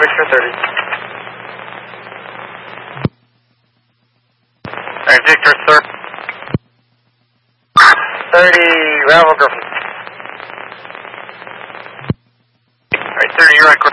Victor 30. Alright, Victor 30. 30, Ravel Griffin. Alright, 30, you're on.